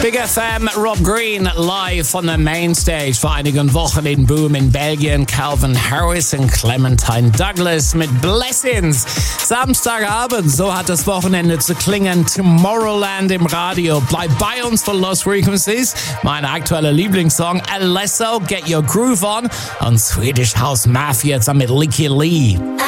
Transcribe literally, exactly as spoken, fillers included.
Big F M, Rob Green live von der Mainstage. Vor einigen Wochen in Boom in Belgien. Calvin Harris und Clementine Douglas mit Blessings. Samstagabend, so hat das Wochenende zu klingen. Tomorrowland im Radio. Bleib bei uns von Lost Frequencies. Mein aktueller Lieblingssong Alesso, Get Your Groove On. Und Swedish House Mafia zusammen mit Licky Lee.